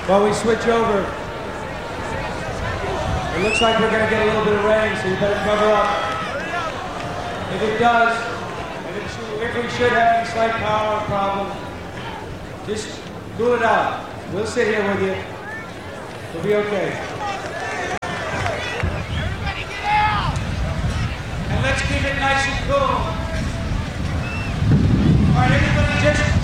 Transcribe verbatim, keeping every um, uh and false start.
While we switch over, it looks like we're going to get a little bit of rain, so you better cover up. If it does, and if, if we should have any slight power problem, just cool it out. We'll sit here with you. We'll be okay. Everybody get out! And let's keep it nice and cool. All right, everybody just